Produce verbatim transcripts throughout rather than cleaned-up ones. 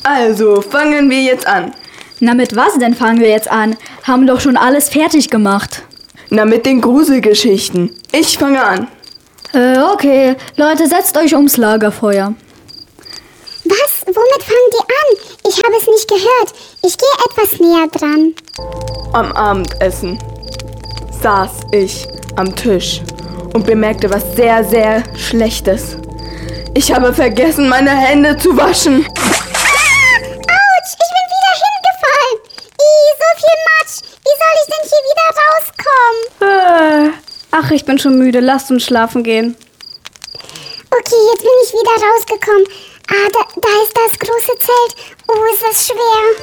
Also, fangen wir jetzt an. Na, mit was denn fangen wir jetzt an? Haben doch schon alles fertig gemacht. Na, mit den Gruselgeschichten. Ich fange an. Äh, okay. Leute, setzt euch ums Lagerfeuer. Was? Womit fangen die an? Ich habe es nicht gehört. Ich gehe etwas näher dran. Am Abendessen saß ich am Tisch und bemerkte was sehr, sehr Schlechtes. Ich habe vergessen, meine Hände zu waschen. Autsch, ich bin wieder hingefallen. Ih, so viel Matsch. Wie soll ich denn hier wieder rauskommen? Äh, ach, ich bin schon müde. Lasst uns schlafen gehen. Okay, jetzt bin ich wieder rausgekommen. Ah, da, da ist das große Zelt. Oh, ist das schwer.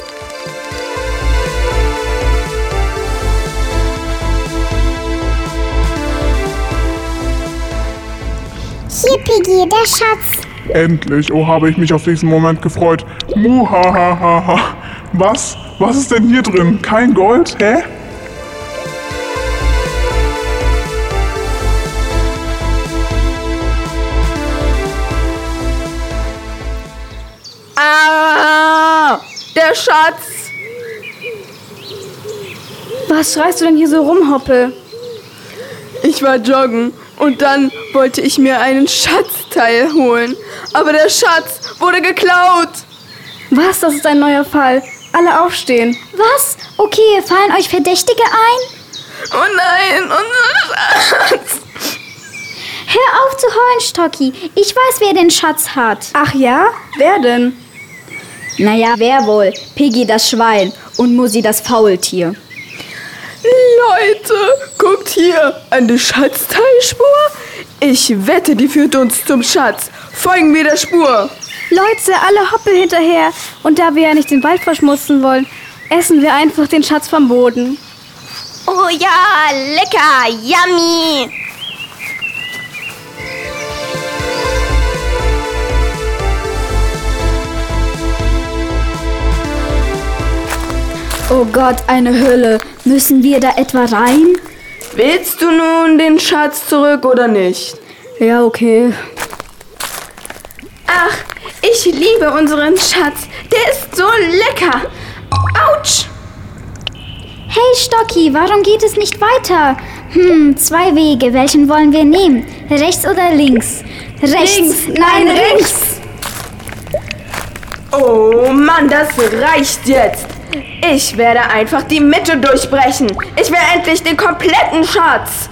Hier, Piggy, der Schatz. Endlich, oh, habe ich mich auf diesen Moment gefreut. Muhahaha. Was? Was ist denn hier drin? Kein Gold? Hä? Ah, der Schatz. Was schreist du denn hier so rum, Hoppe? Ich war joggen und dann wollte ich mir einen Schatzteil holen. Aber der Schatz wurde geklaut. Was? Das ist ein neuer Fall. Alle aufstehen. Was? Okay, fallen euch Verdächtige ein? Oh nein, unser Schatz. Hör auf zu heulen, Stocki. Ich weiß, wer den Schatz hat. Ach ja? Wer denn? Naja, wer wohl? Piggy das Schwein und Musi das Faultier. Leute, guckt hier, eine Schatzteilspur? Ich wette, die führt uns zum Schatz. Folgen wir der Spur. Leute, alle Hoppe hinterher. Und da wir ja nicht den Wald verschmutzen wollen, essen wir einfach den Schatz vom Boden. Oh ja, lecker, yummy. Oh Gott, eine Hölle. Müssen wir da etwa rein? Willst du nun den Schatz zurück oder nicht? Ja, okay. Ach, ich liebe unseren Schatz. Der ist so lecker. Autsch! Hey Stocki, warum geht es nicht weiter? Hm, zwei Wege. Welchen wollen wir nehmen? Rechts oder links? Rechts. Links. Nein, rechts. Oh Mann, das reicht jetzt. Ich werde einfach die Mitte durchbrechen. Ich will endlich den kompletten Schatz.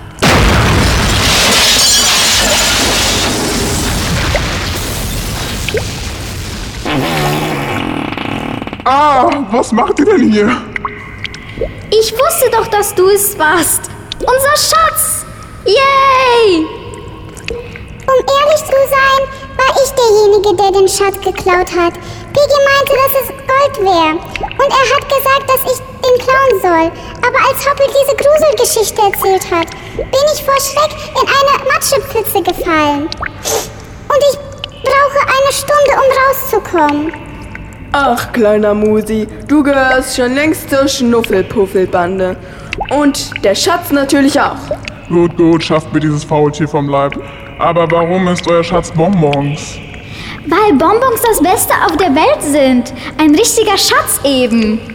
Ah, was macht ihr denn hier? Ich wusste doch, dass du es warst. Unser Schatz. Yay! Um ehrlich zu sein, war ich derjenige, der den Schatz geklaut hat. Piggy meinte, dass es Gold wäre. Und er hat gesagt, dass ich den klauen soll. Aber als Hoppe diese Gruselgeschichte erzählt hat, bin ich vor Schreck in eine Matschepfütze gefallen. Und ich brauche eine Stunde, um rauszukommen. Ach, kleiner Musi, du gehörst schon längst zur Schnuffelpuffelbande. Und der Schatz natürlich auch. Gut, gut, schafft mir dieses Faultier vom Leib. Aber warum ist euer Schatz Bonbons? Weil Bonbons das Beste auf der Welt sind. Ein richtiger Schatz eben.